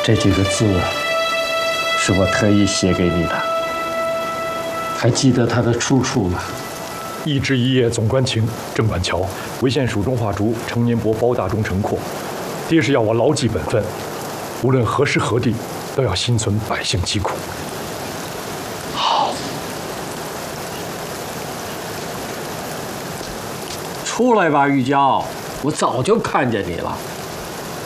这几个字是我特意写给你的，还记得它的出处吗？ 一枝一叶总关情，郑板桥为县蜀中画竹，成年伯包大中城阔。爹是要我牢记本分，无论何时何地，都要心存百姓疾苦。 好，出来吧，玉娇，我早就看见你了。